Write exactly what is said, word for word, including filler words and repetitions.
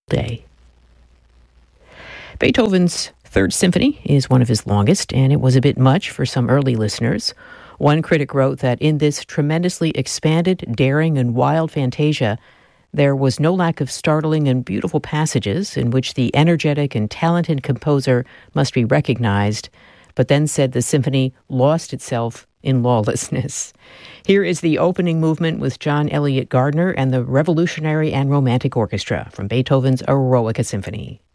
day. Beethoven's Third Symphony is one of his longest, and it was a bit much for some early listeners. One critic wrote that in this tremendously expanded, daring, and wild fantasia, there was no lack of startling and beautiful passages in which the energetic and talented composer must be recognized, but then said the symphony lost itself in lawlessness. Here is the opening movement with John Eliot Gardiner and the Revolutionary and Romantic Orchestra from Beethoven's Eroica Symphony.